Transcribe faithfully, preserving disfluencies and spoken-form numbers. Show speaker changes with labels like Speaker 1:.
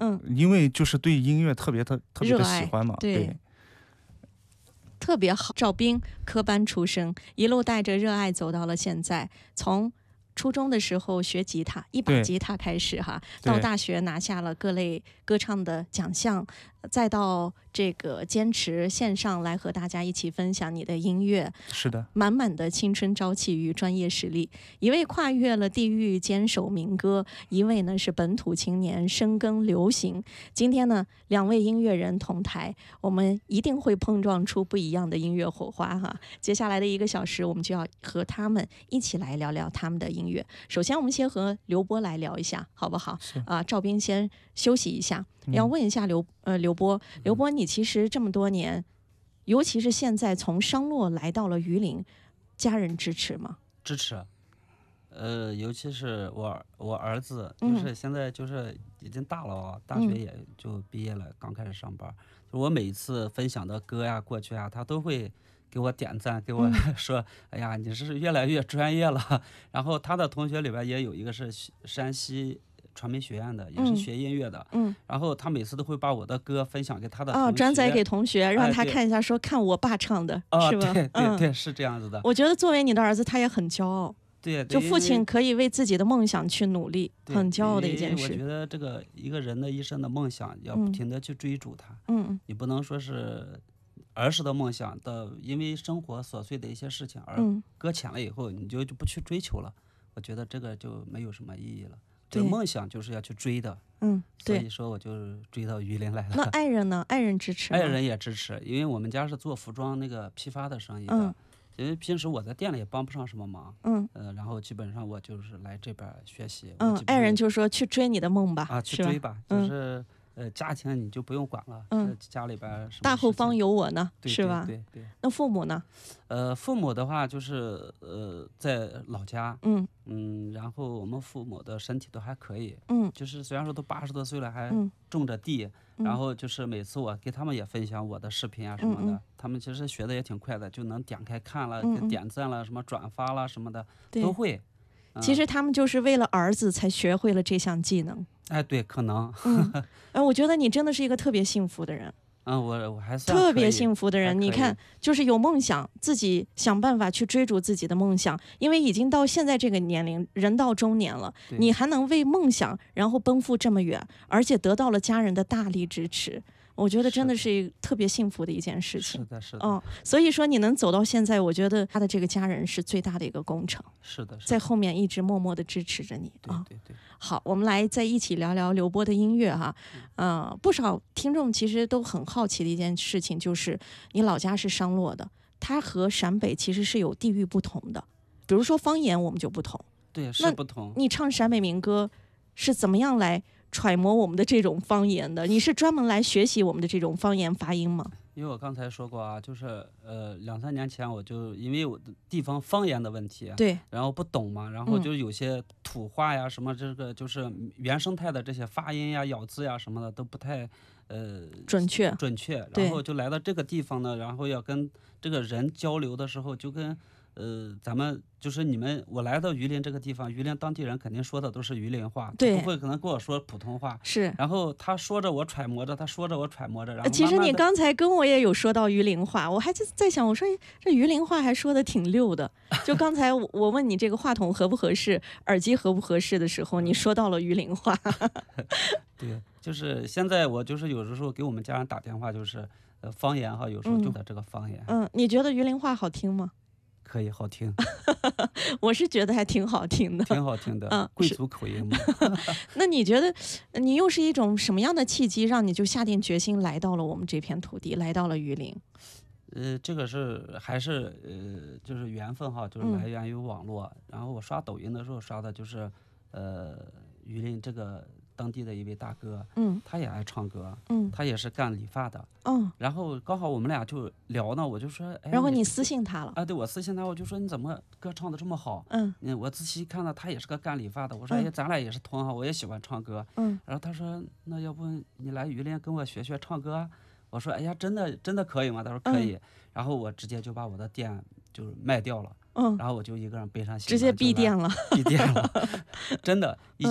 Speaker 1: 嗯，
Speaker 2: 因为就是对音乐特别特特别的
Speaker 1: 热爱
Speaker 2: 喜欢嘛，
Speaker 1: 对
Speaker 2: 对。
Speaker 1: 特别好。赵斌科班出身，一路带着热爱走到了现在。从初中的时候学吉他，一把
Speaker 2: 对
Speaker 1: 吉他开始哈，
Speaker 2: 对
Speaker 1: 到大学拿下了各类歌唱的奖项，再到这个坚持线上来和大家一起分享你的音乐，
Speaker 2: 是的，
Speaker 1: 满满的青春朝气与专业实力。一位跨越了地域坚守民歌，一位呢是本土青年深耕流行。今天呢，两位音乐人同台，我们一定会碰撞出不一样的音乐火花哈。接下来的一个小时，我们就要和他们一起来聊聊他们的音乐。首先，我们先和刘波来聊一下，好不好？啊、赵斌先休息一下，要问一下刘呃刘波，刘波，你其实这么多年，尤其是现在从商洛来到了榆林，家人支持吗？
Speaker 3: 支持。呃，尤其是我我儿子，
Speaker 1: 嗯
Speaker 3: 就是现在就是已经大了啊，大学也就毕业了，刚开始上班。就我每一次分享的歌呀、过去啊，他都会给我点赞，给我说：“哎呀，你是越来越专业了。”然后他的同学里边也有一个是山西传媒学院的，也是学音乐的。
Speaker 1: 嗯，
Speaker 3: 然后他每次都会把我的歌分享给他的同学，
Speaker 1: 哦，转载给同学，让他
Speaker 3: 哎对
Speaker 1: 看一下，说看我爸唱的，
Speaker 3: 啊，
Speaker 1: 是吧？
Speaker 3: 对对
Speaker 1: 嗯，
Speaker 3: 对，是这样子的。
Speaker 1: 我觉得作为你的儿子，他也很骄傲。
Speaker 3: 对，
Speaker 1: 就父
Speaker 3: 对因为
Speaker 1: 亲可以为自己的梦想去努力，
Speaker 3: 对
Speaker 1: 很骄傲的一件
Speaker 3: 因为我觉
Speaker 1: 事。
Speaker 3: 得这个一个人的一生的梦想，要不停的去追逐它。
Speaker 1: 嗯
Speaker 3: 你不能说是儿时的梦想的，因为生活琐碎的一些事情而
Speaker 1: 嗯，
Speaker 3: 搁浅了以后，你就就不去追求了。我觉得这个就没有什么意义了。
Speaker 1: 对
Speaker 3: 这梦想就是要去追的，
Speaker 1: 嗯，对。
Speaker 3: 所以说我就追到榆林来
Speaker 1: 那
Speaker 3: 了。
Speaker 1: 爱人呢？爱人支持吗？
Speaker 3: 爱人也支持，因为我们家是做服装那个批发的生意的，
Speaker 1: 嗯
Speaker 3: 因为平时我在店里也帮不上什么忙，
Speaker 1: 嗯
Speaker 3: 呃，然后基本上我就是来这边学习。
Speaker 1: 嗯
Speaker 3: 我基，本上
Speaker 1: 爱人就说去追你的梦吧，
Speaker 3: 啊，去
Speaker 1: 是吧？
Speaker 3: 追吧，就是呃，家庭你就不用管了，
Speaker 1: 嗯
Speaker 3: 呃家里边儿什么
Speaker 1: 大后方
Speaker 3: 事情，
Speaker 1: 有我呢，
Speaker 3: 对
Speaker 1: 是吧？
Speaker 3: 对对对，
Speaker 1: 那父母呢？
Speaker 3: 呃，父母的话就是呃在老家，
Speaker 1: 嗯
Speaker 3: 嗯，然后我们父母的身体都还可以，
Speaker 1: 嗯
Speaker 3: 就是虽然说都八十多岁了，还
Speaker 1: 嗯
Speaker 3: 种着地，
Speaker 1: 嗯
Speaker 3: 然后就是每次我给他们也分享我的视频啊什么的，
Speaker 1: 嗯嗯
Speaker 3: 他们其实学的也挺快的，就能点开看了，
Speaker 1: 嗯嗯
Speaker 3: 给点赞了，什么转发了什么的
Speaker 1: 对
Speaker 3: 都会。
Speaker 1: 其实他们就是为了儿子才学会了这项技能。
Speaker 3: 哎，对，可能，
Speaker 1: 嗯，哎，我觉得你真的是一个特别幸福的人。
Speaker 3: 嗯，我我还算
Speaker 1: 特别
Speaker 3: 可以
Speaker 1: 幸福的人，
Speaker 3: 还可以
Speaker 1: 你看，就是有梦想，自己想办法去追逐自己的梦想。因为已经到现在这个年龄，人到中年了，
Speaker 3: 对
Speaker 1: 你还能为梦想然后奔赴这么远，而且得到了家人的大力支持，我觉得真的
Speaker 3: 是
Speaker 1: 是一个特别幸福的一件事情。
Speaker 3: 是的，是的，
Speaker 1: 嗯，所以说你能走到现在，我觉得他的这个家人是最大的一个工程，
Speaker 3: 是的，是的，
Speaker 1: 在后面一直默默的支持着你啊。
Speaker 3: 对对对，
Speaker 1: 好，我们来再一起聊聊刘波的音乐哈。呃，不少听众其实都很好奇的一件事情，就是你老家是商洛的，它和陕北其实是有地域不同的。比如说方言，我们就不同。
Speaker 3: 对是
Speaker 1: 那
Speaker 3: 不同。
Speaker 1: 你唱陕北民歌是怎么样来揣摩我们的这种方言的？你是专门来学习我们的这种方言发音吗？
Speaker 3: 因为我刚才说过啊，就是呃两三年前我就因为我的地方方言的问题，
Speaker 1: 对，
Speaker 3: 然后不懂嘛，然后
Speaker 1: 嗯
Speaker 3: 就有些土话呀，什么这个就是原生态的这些发音呀、咬字呀什么的都不太呃
Speaker 1: 准确。
Speaker 3: 准确，
Speaker 1: 对
Speaker 3: 然后就来到这个地方呢，然后要跟这个人交流的时候，就跟呃咱们就是你们我来到榆林这个地方，榆林当地人肯定说的都是榆林话，他
Speaker 1: 对
Speaker 3: 不会可能跟我说普通话。
Speaker 1: 是。
Speaker 3: 然后他说着我揣摩着，他说着我揣摩着，然后
Speaker 1: 呃其实
Speaker 3: 慢慢地
Speaker 1: 你刚才跟我也有说到榆林话，我还在在想，我说诶这榆林话还说的挺溜的。就刚才我我问你这个话筒合不合适，耳机合不合适的时候，你说到了榆林话。
Speaker 3: 对，就是现在我就是有的时候给我们家人打电话，就是呃方言哈，有时候就的这个方言、
Speaker 1: 嗯，你觉得榆林话好听吗？
Speaker 3: 可以好听，
Speaker 1: 我是觉得还挺好听的。
Speaker 3: 挺好听的，
Speaker 1: 嗯
Speaker 3: 贵
Speaker 1: 是
Speaker 3: 族口音嘛。
Speaker 1: 那你觉得，你又是一种什么样的契机，让你就下定决心来到了我们这片土地，来到了榆林？
Speaker 3: 呃，这个是还是呃，就是缘分哈，就是
Speaker 1: 嗯
Speaker 3: 来源于网络。然后我刷抖音的时候刷的就是，呃，榆林这个当地的一位大哥，
Speaker 1: 嗯
Speaker 3: 他也爱唱歌，
Speaker 1: 嗯
Speaker 3: 他也是干理发的。
Speaker 1: 哦，
Speaker 3: 然后刚好我们俩就聊呢，我就说，哎，
Speaker 1: 然后你私信他了。
Speaker 3: 啊，对我私信他，我就说你怎么歌唱的这么好？
Speaker 1: 嗯
Speaker 3: 嗯，我仔细看到他也是个干理发的，我说
Speaker 1: 嗯
Speaker 3: 哎，咱俩也是同行，我也喜欢唱歌。
Speaker 1: 嗯
Speaker 3: 然后他说那要不你来榆林跟我学学唱歌啊？我说哎呀，真的真的可以吗？他说可以。然后我直接就把我的店就是卖掉了，
Speaker 1: 嗯，
Speaker 3: 然后我就一个人背上行囊
Speaker 1: 直接闭
Speaker 3: 就来
Speaker 1: 店了。
Speaker 3: 闭店了，真的。以